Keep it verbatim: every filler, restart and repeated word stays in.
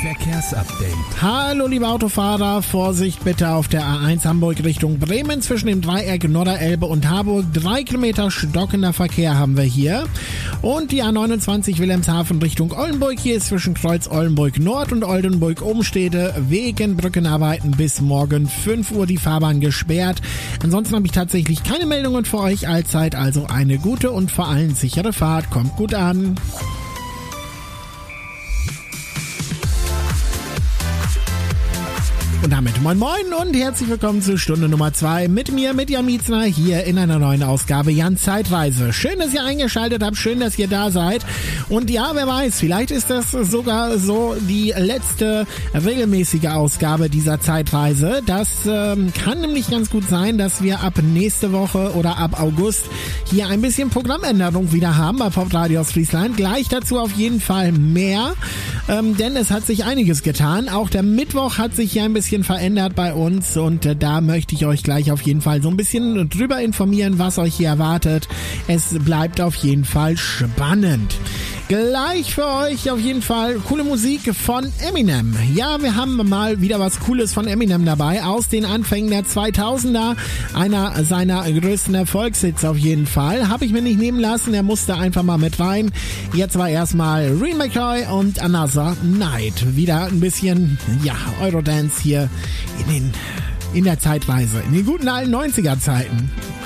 Verkehrsupdate. Hallo liebe Autofahrer, Vorsicht bitte auf der A eins Hamburg Richtung Bremen zwischen dem Dreieck Norderelbe und Harburg. Drei Kilometer stockender Verkehr haben wir hier. Und die A neunundzwanzig Wilhelmshaven Richtung Oldenburg. Hier ist zwischen Kreuz Oldenburg Nord und Oldenburg Umstede wegen Brückenarbeiten bis morgen fünf Uhr die Fahrbahn gesperrt. Ansonsten habe ich tatsächlich keine Meldungen für euch allzeit, also eine gute und vor allem sichere Fahrt. Kommt gut an. Und damit moin moin und herzlich willkommen zu Stunde Nummer zwei mit mir, mit Jan Mietzner, hier in einer neuen Ausgabe Jan Zeitreise. Schön, dass ihr eingeschaltet habt, schön, dass ihr da seid. Und ja, wer weiß, vielleicht ist das sogar so die letzte regelmäßige Ausgabe dieser Zeitreise. Das ähm, kann nämlich ganz gut sein, dass wir ab nächste Woche oder ab August hier ein bisschen Programmänderung wieder haben bei Pop Radio aus Friesland. Gleich dazu auf jeden Fall mehr, ähm, denn es hat sich einiges getan. Auch der Mittwoch hat sich ja ein bisschen verändert bei uns und äh, da möchte ich euch gleich auf jeden Fall so ein bisschen drüber informieren, was euch hier erwartet. Es bleibt auf jeden Fall spannend. Gleich für euch auf jeden Fall coole Musik von Eminem. Ja, wir haben mal wieder was Cooles von Eminem dabei aus den Anfängen der zweitausender. Einer seiner größten Erfolgshits auf jeden Fall. Habe ich mir nicht nehmen lassen, er musste einfach mal mit rein. Jetzt war erstmal Real McCoy und Another Night. Wieder ein bisschen, ja, Eurodance hier in den, in der Zeitreise. In den guten alten neunziger Zeiten.